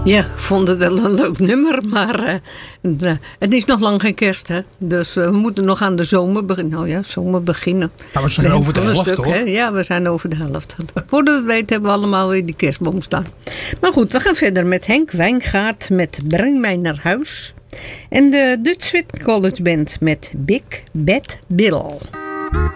Ja, ik vond het wel een leuk nummer, maar het is nog lang geen kerst, hè. Dus we moeten nog aan de zomer beginnen. Nou ja, zomer beginnen. Maar we zijn over de helft, hoor. hè? Ja, we zijn over de helft. Voordat we het weten hebben we allemaal weer die kerstboom staan. Maar goed, we gaan verder met Henk Wijngaard met Breng mij naar huis. En de Dutch Swit College Band met Big Bad Bill.